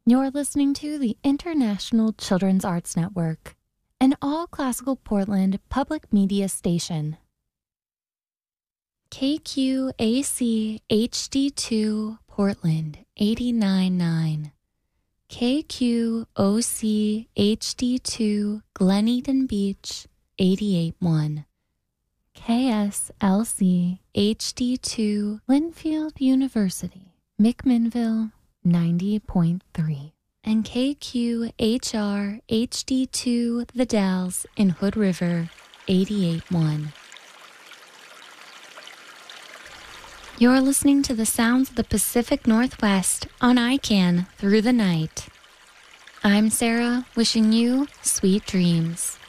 You're listening to the International Children's Arts Network, an all-classical Portland public media station. KQAC HD2 Portland 89.9. KQOC HD2 Glen Eden Beach 88.1. KSLC HD2 Linfield University, McMinnville 90.3. And KQHR HD2 The Dalles in Hood River 88.1. You're listening to the sounds of the Pacific Northwest on ICANN through the night. I'm Sarah, wishing you sweet dreams.